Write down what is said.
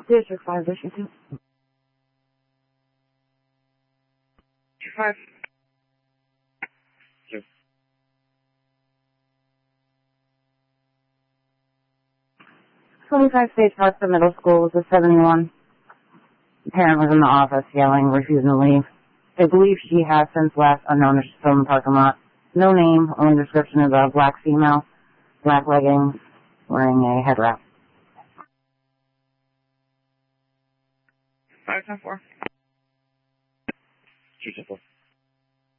District 5, issue 2. 5. 25 Stage Park, the middle school, was a 71. The parent was in the office yelling, refusing to leave. They believe she has since left, unknown as she's still in the parking lot. No name, only description is a black female, black leggings, wearing a head wrap. 5-4. 2-4.